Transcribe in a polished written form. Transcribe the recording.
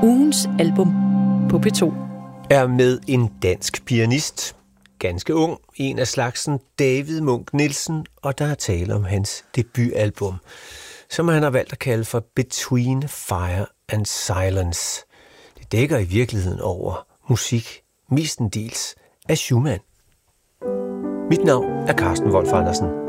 Ugens album på P2 er med en dansk pianist, ganske ung, en af slagsen, David Munk Nielsen, og der er tale om hans debutalbum, som han har valgt at kalde for Between Fire and Silence. Det dækker i virkeligheden over musik, mestendels af Schumann. Mit navn er Carsten Wolf Andersen.